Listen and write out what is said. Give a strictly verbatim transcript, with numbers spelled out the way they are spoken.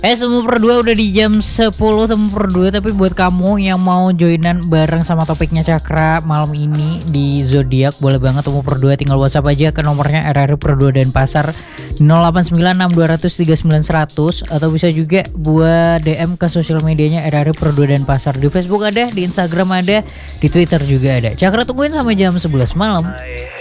Eh temu berdua udah di jam sepuluh temu berdua, tapi buat kamu yang mau joinan bareng sama topiknya Cakra malam ini di zodiak, boleh banget temu berdua, tinggal WhatsApp aja ke nomornya R R I Perdua dan Pasar nol delapan sembilan enam dua nol nol tiga sembilan seratus, atau bisa juga buat D M ke sosial medianya R R I Perdua dan Pasar. Di Facebook ada, di Instagram ada, di Twitter juga ada. Cakra tungguin sampai jam sebelas malam.